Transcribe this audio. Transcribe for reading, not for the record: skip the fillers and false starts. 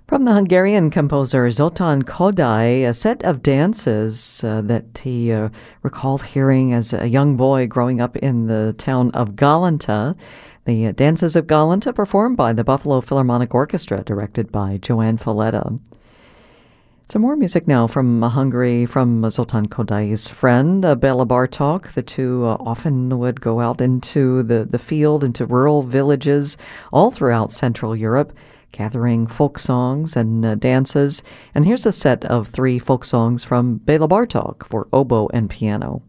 From the Hungarian composer Zoltán Kodály, a set of dances that he recalled hearing as a young boy growing up in the town of Galanta. The Dances of Galanta performed by the Buffalo Philharmonic Orchestra, directed by Joan Falletta. Some more music now from Hungary, from Zoltán Kodály's friend, Béla Bartók. The two often would go out into the field, into rural villages all throughout Central Europe, gathering folk songs and dances. And here's a set of 3 folk songs from Béla Bartók for oboe and piano.